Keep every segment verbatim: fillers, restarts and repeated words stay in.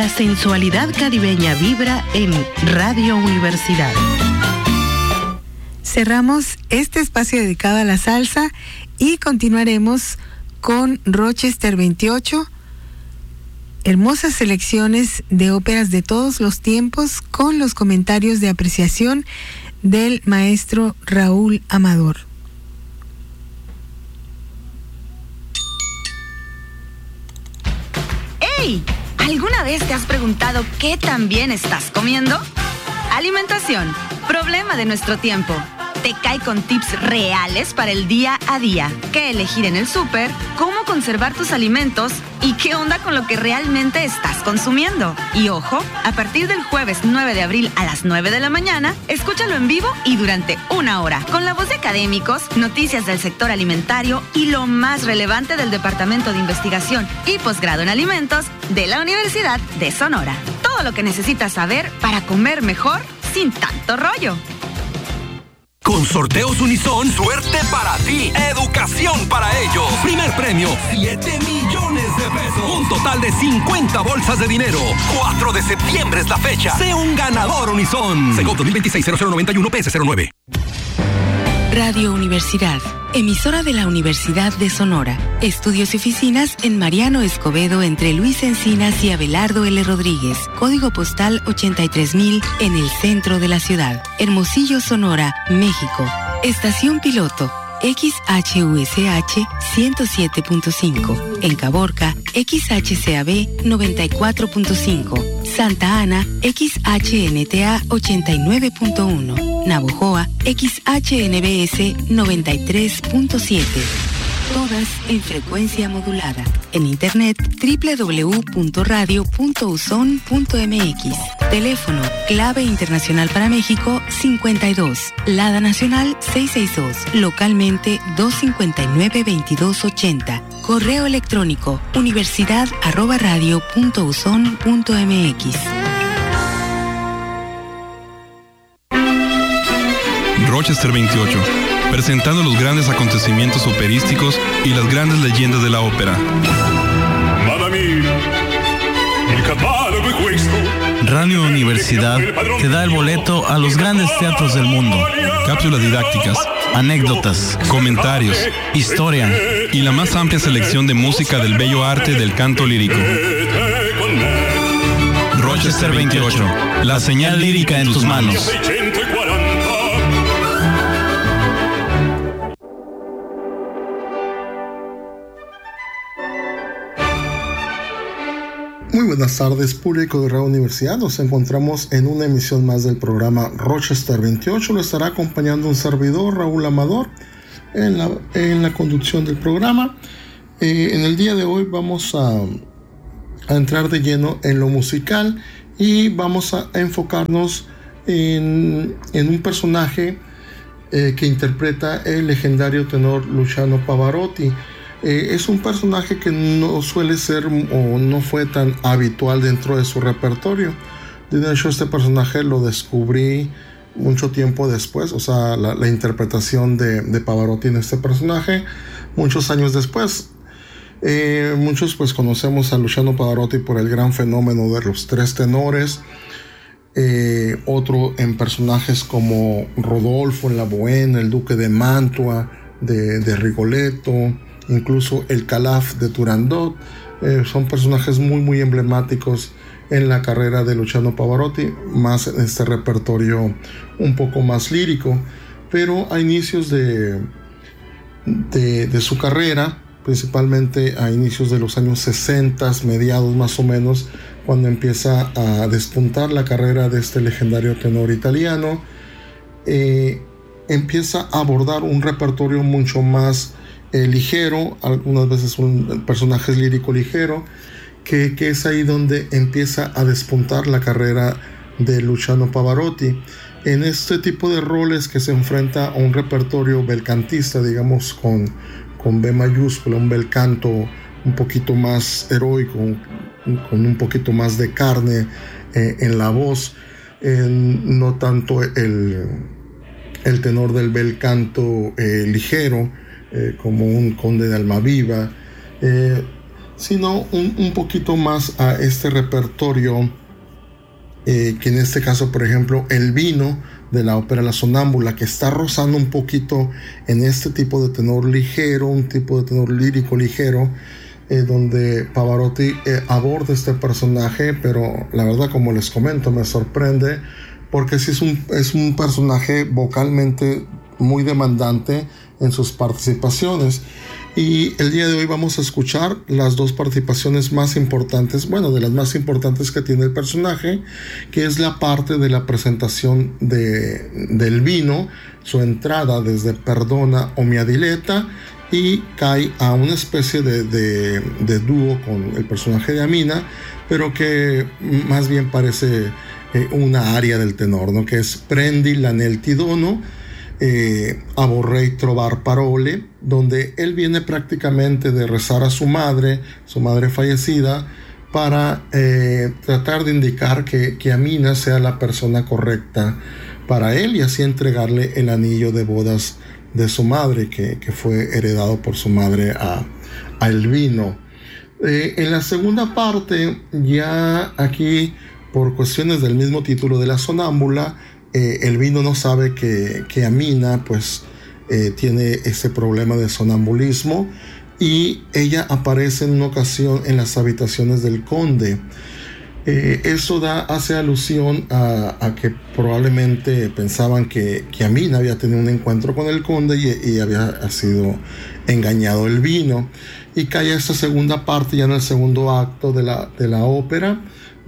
la sensualidad caribeña vibra en Radio Universidad. Cerramos este espacio dedicado a la salsa y continuaremos con Rochester veintiocho. Hermosas selecciones de óperas de todos los tiempos con los comentarios de apreciación del maestro Raúl Amador. ¡Hey! ¿Alguna vez te has preguntado qué tan bien estás comiendo? Alimentación, problema de nuestro tiempo. Te cae con tips reales para el día a día. ¿Qué elegir en el súper? ¿Cómo conservar tus alimentos? ¿Y qué onda con lo que realmente estás consumiendo? Y ojo, a partir del jueves nueve de abril a las nueve de la mañana, escúchalo en vivo y durante una hora, con la voz de académicos, noticias del sector alimentario y lo más relevante del Departamento de Investigación y Posgrado en Alimentos de la Universidad de Sonora. Todo lo que necesitas saber para comer mejor sin tanto rollo. Con Sorteos Unison, suerte para ti, educación para ellos. Primer premio, siete millones de pesos. Un total de cincuenta bolsas de dinero. cuatro de septiembre es la fecha. Sé un ganador Unison. Segov dos mil veintiséis cero cero noventa y uno P S cero nueve. Radio Universidad, emisora de la Universidad de Sonora. Estudios y oficinas en Mariano Escobedo entre Luis Encinas y Abelardo L. Rodríguez. Código postal ochenta y tres mil en el centro de la ciudad. Hermosillo, Sonora, México. Estación piloto X H U S H ciento siete punto cinco. En Caborca, X H C A B noventa y cuatro punto cinco. Santa Ana, X H N T A ochenta y nueve punto uno. Navojoa, X H N B S noventa y tres punto siete. Todas en frecuencia modulada. En internet doble u doble u doble u punto radio punto uson punto m x. Teléfono clave internacional para México cincuenta y dos. Lada nacional seiscientos sesenta y dos. Localmente doscientos cincuenta y nueve veintidós ochenta. Correo electrónico universidad arroba radio punto uson punto m x. Rochester veintiocho, presentando los grandes acontecimientos operísticos y las grandes leyendas de la ópera. Radio Universidad te da el boleto a los grandes teatros del mundo. Cápsulas didácticas, anécdotas, comentarios, historia y la más amplia selección de música del bello arte del canto lírico. Rochester veintiocho, la señal lírica en tus manos. Muy buenas tardes, público de Radio Universidad. Nos encontramos en una emisión más del programa Rochester veintiocho. Lo estará acompañando un servidor, Raúl Amador, en la, en la conducción del programa. Eh, en el día de hoy vamos a, a entrar de lleno en lo musical y vamos a enfocarnos en, en un personaje eh, que interpreta el legendario tenor Luciano Pavarotti. Eh, es un personaje que no suele ser o no fue tan habitual dentro de su repertorio. De hecho, este personaje lo descubrí mucho tiempo después, o sea, la, la interpretación de, de Pavarotti en este personaje, muchos años después. Eh, muchos pues conocemos a Luciano Pavarotti por el gran fenómeno de los tres tenores, eh, otro en personajes como Rodolfo en La Bohème, el Duque de Mantua de, de Rigoletto, incluso el Calaf de Turandot. Eh, son personajes muy muy emblemáticos en la carrera de Luciano Pavarotti, más en este repertorio un poco más lírico, pero a inicios de, de, de su carrera, principalmente a inicios de los años sesenta, mediados más o menos, cuando empieza a despuntar la carrera de este legendario tenor italiano, eh, empieza a abordar un repertorio mucho más Eh, ligero, algunas veces un personaje lírico ligero, que, que es ahí donde empieza a despuntar la carrera de Luciano Pavarotti. En este tipo de roles que se enfrenta a un repertorio belcantista, digamos con, con B mayúscula, un bel canto un poquito más heroico, con un poquito más de carne eh, en la voz, eh, no tanto el, el tenor del bel canto eh, ligero, Eh, como un Conde de Almaviva. Eh, sino un, un poquito más a este repertorio, eh, que en este caso, por ejemplo, El vino de la ópera La Sonámbula, que está rozando un poquito en este tipo de tenor ligero, un tipo de tenor lírico ligero, eh, donde Pavarotti eh, aborda este personaje, pero la verdad, como les comento, me sorprende, porque sí es un, es un personaje vocalmente muy demandante en sus participaciones. Y el día de hoy vamos a escuchar las dos participaciones más importantes, bueno, de las más importantes que tiene el personaje, que es la parte de la presentación de, del vino, su entrada desde Perdona o Mi Adiletta, y cae a una especie de, de, de dúo con el personaje de Amina, pero que más bien parece eh, una aria del tenor, ¿no? Que es Prendi l'anel ti dono, Eh, a vorrei trovar parole, donde él viene prácticamente de rezar a su madre, su madre fallecida, para eh, tratar de indicar que, que Amina sea la persona correcta para él y así entregarle el anillo de bodas de su madre, que, que fue heredado por su madre a, a Elvino. Eh, en la segunda parte, ya aquí por cuestiones del mismo título de La Sonámbula, Eh, Elvino no sabe que, que Amina pues eh, tiene ese problema de sonambulismo, y ella aparece en una ocasión en las habitaciones del conde. Eh, eso da, hace alusión a, a que probablemente pensaban que, que Amina había tenido un encuentro con el conde y, y había sido engañado Elvino. Y cae esta segunda parte ya en el segundo acto de la, de la ópera,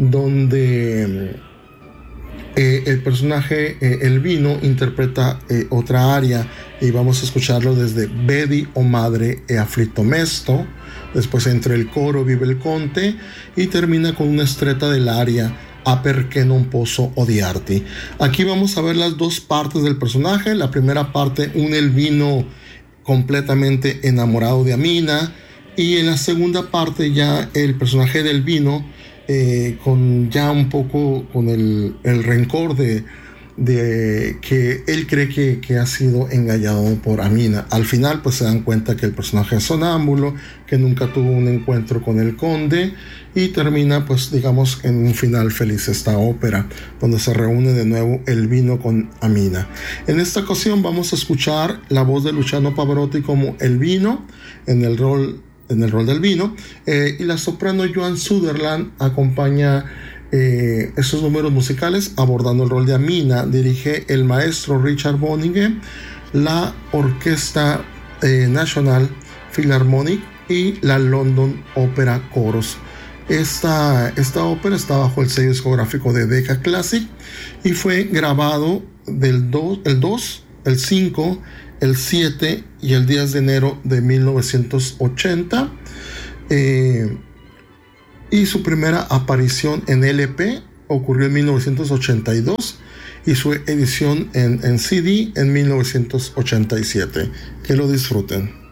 donde Eh, el personaje eh, Elvino interpreta eh, otra aria, y vamos a escucharlo desde Vedi o madre e afflitto mesto. Después entre el coro Vive il conte y termina con una estretta del aria A perché non posso odiarti. Aquí vamos a ver las dos partes del personaje. La primera parte, un Elvino completamente enamorado de Amina, y en la segunda parte ya el personaje del Elvino Eh, con ya un poco con el, el rencor de, de que él cree que, que ha sido engañado por Amina. Al final pues se dan cuenta que el personaje es sonámbulo, que nunca tuvo un encuentro con el conde, y termina pues digamos en un final feliz esta ópera, donde se reúne de nuevo Elvino con Amina. En esta ocasión vamos a escuchar la voz de Luciano Pavarotti como Elvino en el rol en el rol del vino, eh, y la soprano Joan Sutherland acompaña eh, esos números musicales abordando el rol de Amina. Dirige el maestro Richard Bonnigue, la Orquesta eh, National Philharmonic y la London Opera Chorus. Esta, esta ópera está bajo el sello discográfico de Decca Classic y fue grabado del do, el dos, el cinco, el siete y el diez de enero de mil novecientos ochenta, eh, y su primera aparición en L P ocurrió en mil novecientos ochenta y dos y su edición en, en C D en mil novecientos ochenta y siete. Que lo disfruten.